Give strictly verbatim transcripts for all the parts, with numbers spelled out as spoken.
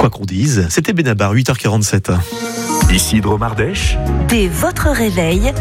quoi qu'on dise. C'était Benabar, huit heures quarante-sept. Ici Dromardèche. Dès votre réveil.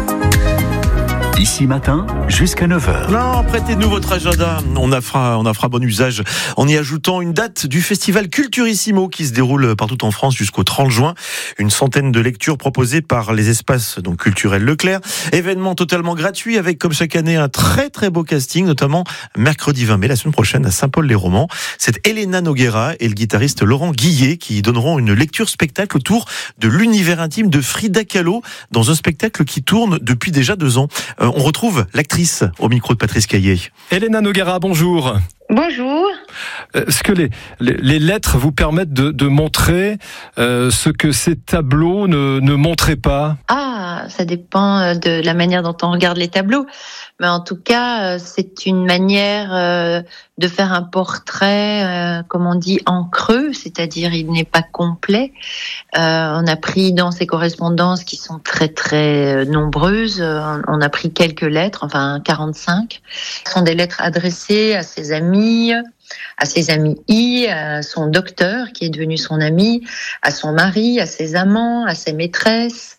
Ici matin, jusqu'à neuf heures. Non, prêtez-nous votre agenda. On en fera, on en fera bon usage en y ajoutant une date du festival Culturissimo qui se déroule partout en France jusqu'au trente juin. Une centaine de lectures proposées par les espaces donc culturels Leclerc. Événement totalement gratuit avec, comme chaque année, un très très beau casting, notamment mercredi vingt mai, la semaine prochaine à Saint-Paul-les-Romans. C'est Elena Noguera et le guitariste Laurent Guillet qui donneront une lecture spectacle autour de l'univers intime de Frida Kahlo dans un spectacle qui tourne depuis déjà deux ans. Euh, on retrouve l'actrice au micro de Patrice Caillet. Elena Noguera, bonjour. Bonjour. Est-ce que les, les, les lettres vous permettent de, de montrer euh, ce que ces tableaux ne, ne montraient pas ? Ah, ça dépend de la manière dont on regarde les tableaux. Mais en tout cas, c'est une manière euh, de faire un portrait, euh, comme on dit, en creux, c'est-à-dire il n'est pas complet. Euh, on a pris dans ces correspondances qui sont très très nombreuses, euh, on a pris quelques lettres, enfin quarante-cinq. Ce sont des lettres adressées à ses amis, à ses amis I, à son docteur qui est devenu son ami, à son mari, à ses amants, à ses maîtresses,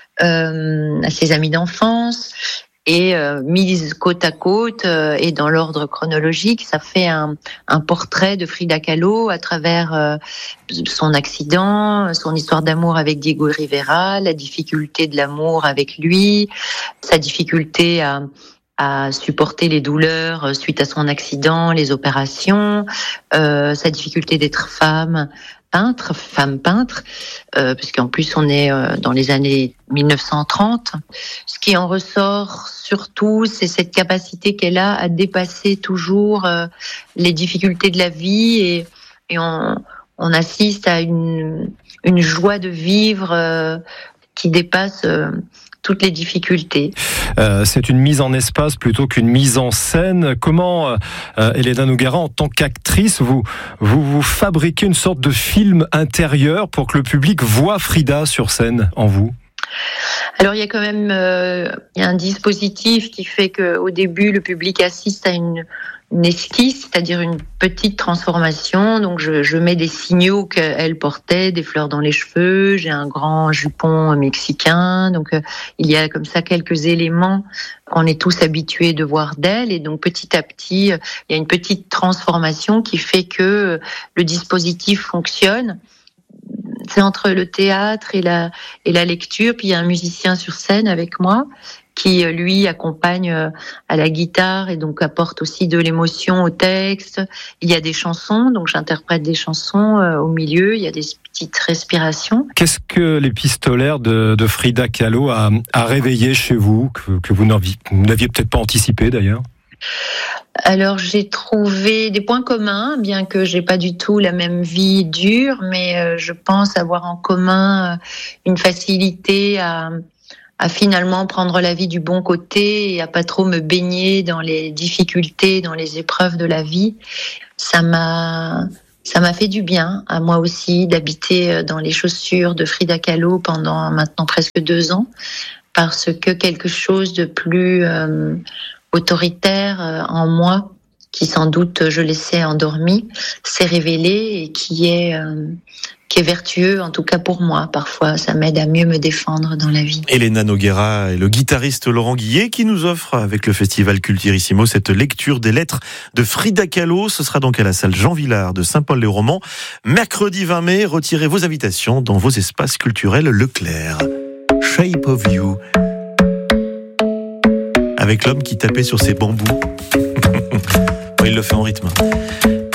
euh, à ses amis d'enfance. Et euh, mises côte à côte euh, et dans l'ordre chronologique, ça fait un, un portrait de Frida Kahlo à travers euh, son accident, son histoire d'amour avec Diego Rivera, la difficulté de l'amour avec lui, sa difficulté à à supporter les douleurs suite à son accident, les opérations, euh, sa difficulté d'être femme peintre, femme peintre, euh, puisqu'en plus on est euh, dans les années mille neuf cent trente. Ce qui en ressort surtout, c'est cette capacité qu'elle a à dépasser toujours euh, les difficultés de la vie et, et on, on assiste à une, une joie de vivre euh, qui dépasse euh, toutes les difficultés. Euh, c'est une mise en espace plutôt qu'une mise en scène. Comment, euh, Elena Noguera, en tant qu'actrice, vous, vous vous fabriquez une sorte de film intérieur pour que le public voit Frida sur scène en vous ? Alors il y a quand même euh, il y a un dispositif qui fait qu'au début le public assiste à une, une esquisse, c'est-à-dire une petite transformation. Donc je, je mets des signaux qu'elle portait, des fleurs dans les cheveux, j'ai un grand jupon mexicain. Donc euh, il y a comme ça quelques éléments qu'on est tous habitués de voir d'elle. Et donc petit à petit, euh, il y a une petite transformation qui fait que euh, le dispositif fonctionne. C'est entre le théâtre et la, et la lecture. Puis il y a un musicien sur scène avec moi qui, lui, accompagne à la guitare et donc apporte aussi de l'émotion au texte. Il y a des chansons, donc j'interprète des chansons au milieu. Il y a des petites respirations. Qu'est-ce que l'épistolaire de, de Frida Kahlo a, a réveillé chez vous, que, que vous n'aviez, n'aviez peut-être pas anticipé d'ailleurs ? Alors j'ai trouvé des points communs, bien que j'ai pas du tout la même vie dure, mais euh, je pense avoir en commun euh, une facilité à, à finalement prendre la vie du bon côté et à pas trop me baigner dans les difficultés, dans les épreuves de la vie. Ça m'a ça m'a fait du bien à moi aussi d'habiter dans les chaussures de Frida Kahlo pendant maintenant presque deux ans, parce que quelque chose de plus euh, autoritaire en moi, qui sans doute je laissais endormi, s'est révélé et qui est euh, qui est vertueux, en tout cas pour moi. Parfois, ça m'aide à mieux me défendre dans la vie. Elena Noguera et le guitariste Laurent Guillet qui nous offrent avec le festival Culturissimo cette lecture des lettres de Frida Kahlo. Ce sera donc à la salle Jean Villard de Saint-Paul-les-Romans, mercredi vingt mai. Retirez vos invitations dans vos espaces culturels Leclerc. Shape of You. Avec l'homme qui tapait sur ses bambous. Il le fait en rythme.